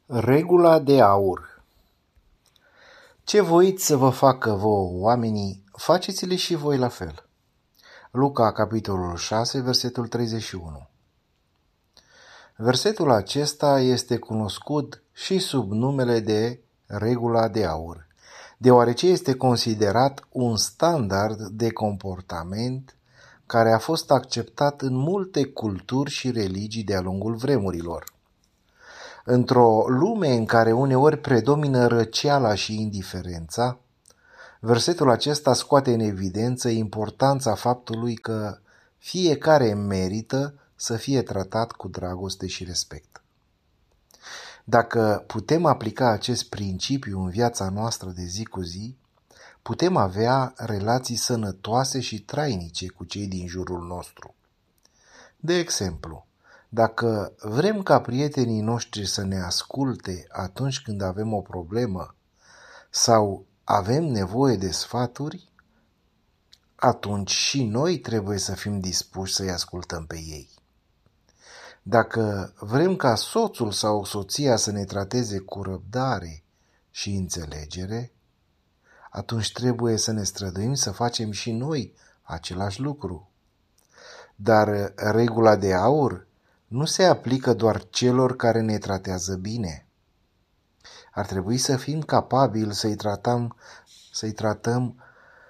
Regula de aur. Ce voiți să vă facă vouă oamenii, faceți-le și voi la fel. Luca, capitolul 6, versetul 31. Versetul acesta este cunoscut și sub numele de regula de aur, deoarece este considerat un standard de comportament care a fost acceptat în multe culturi și religii de-a lungul vremurilor. Într-o lume în care uneori predomină răceala și indiferența, versetul acesta scoate în evidență importanța faptului că fiecare merită să fie tratat cu dragoste și respect. Dacă putem aplica acest principiu în viața noastră de zi cu zi, putem avea relații sănătoase și trainice cu cei din jurul nostru. De exemplu, dacă vrem ca prietenii noștri să ne asculte atunci când avem o problemă sau avem nevoie de sfaturi, atunci și noi trebuie să fim dispuși să-i ascultăm pe ei. Dacă vrem ca soțul sau soția să ne trateze cu răbdare și înțelegere, atunci trebuie să ne străduim să facem și noi același lucru. Dar regula de aur nu se aplică doar celor care ne tratează bine. Ar trebui să fim capabili să-i tratăm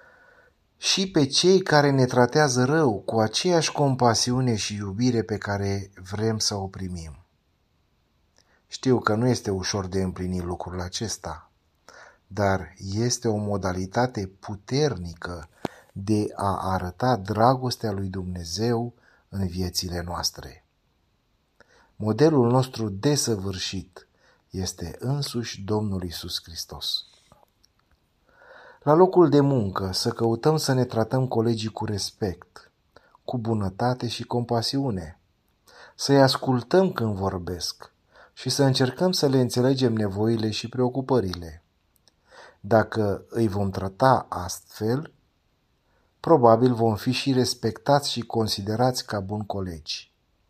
și pe cei care ne tratează rău cu aceeași compasiune și iubire pe care vrem să o primim. Știu că nu este ușor de împlinit lucrul acesta, dar este o modalitate puternică de a arăta dragostea lui Dumnezeu în viețile noastre. Modelul nostru desăvârșit este însuși Domnul Iisus Hristos. La locul de muncă să căutăm să ne tratăm colegii cu respect, cu bunătate și compasiune, să-i ascultăm când vorbesc și să încercăm să le înțelegem nevoile și preocupările. Dacă îi vom trata astfel, probabil vom fi și respectați și considerați ca buni colegi.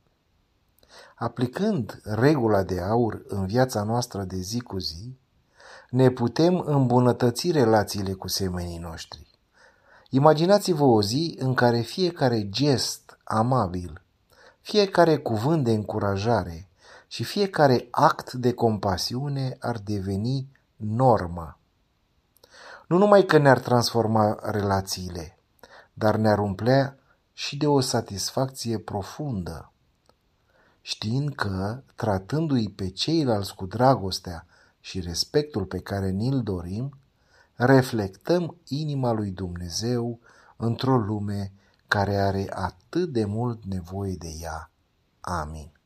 Aplicând regula de aur în viața noastră de zi cu zi, ne putem îmbunătăți relațiile cu semenii noștri. Imaginați-vă o zi în care fiecare gest amabil, fiecare cuvânt de încurajare și fiecare act de compasiune ar deveni normă. Nu numai că ne-ar transforma relațiile, dar ne-ar umplea și de o satisfacție profundă, știind că, tratându-i pe ceilalți cu dragostea și respectul pe care ni-l dorim, reflectăm inima lui Dumnezeu într-o lume care are atât de mult nevoie de ea. Amin.